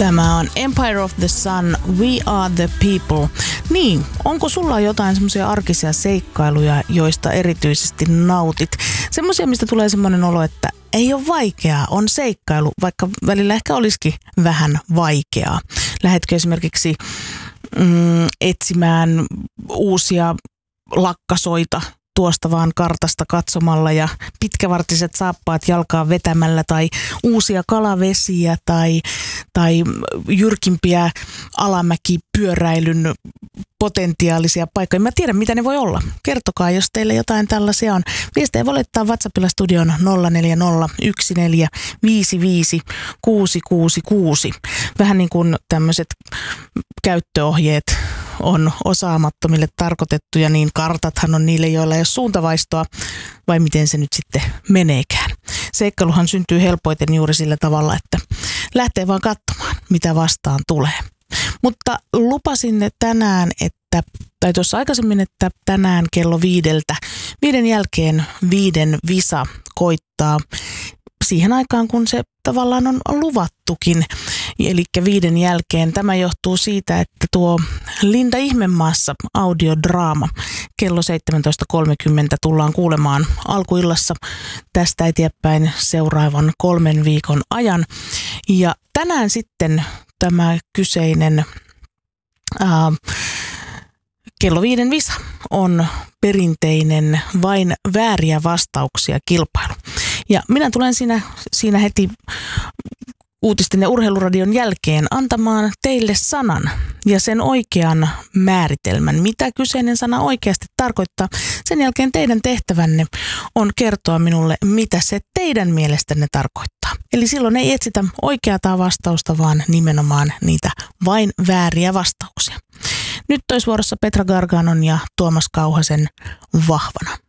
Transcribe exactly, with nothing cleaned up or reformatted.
Tämä on Empire of the Sun, We Are the People. Niin, onko sulla jotain semmoisia arkisia seikkailuja, joista erityisesti nautit? Semmoisia, mistä tulee semmoinen olo, että ei ole vaikeaa, on seikkailu, vaikka välillä ehkä olisikin vähän vaikeaa. Lähetkö esimerkiksi mm, etsimään uusia lakkasoita tuosta vaan kartasta katsomalla ja pitkävartiset saappaat jalkaan vetämällä tai uusia kalavesiä tai, tai jyrkimpiä alamäkipyöräilyn potentiaalisia paikkoja. Mä tiedän, mitä ne voi olla. Kertokaa, jos teille jotain tällaisia on. Viestejä voi laittaa WhatsAppilla studion nolla neljä nolla yksi neljä viisi viisi kuusi kuusi kuusi. Vähän niin kuin tämmöiset käyttöohjeet on osaamattomille tarkoitettuja, niin kartathan on niille, joilla ei ole suuntavaistoa, vai miten se nyt sitten meneekään. Seikkailuhan syntyy helpoiten juuri sillä tavalla, että lähtee vaan katsomaan, mitä vastaan tulee. Mutta lupasin tänään, että, tai tuossa aikaisemmin, että tänään kello viideltä, viiden jälkeen viiden visa koittaa siihen aikaan, kun se tavallaan on luvattukin. Eli viiden jälkeen. Tämä johtuu siitä, että tuo Linda Ihmemaassa audiodraama kello seitsemäntoista kolmekymmentä tullaan kuulemaan alkuillassa tästä eteenpäin seuraavan kolmen viikon ajan. Ja tänään sitten tämä kyseinen ää, kello viiden visa on perinteinen vain vääriä vastauksia kilpailu. Ja minä tulen siinä, siinä heti uutisten ja urheiluradion jälkeen antamaan teille sanan ja sen oikean määritelmän, mitä kyseinen sana oikeasti tarkoittaa. Sen jälkeen teidän tehtävänne on kertoa minulle, mitä se teidän mielestänne tarkoittaa. Eli silloin ei etsitä oikeaa vastausta, vaan nimenomaan niitä vain vääriä vastauksia. Nyt olisi vuorossa Petra Garganon ja Tuomas Kauhasen Vahvana.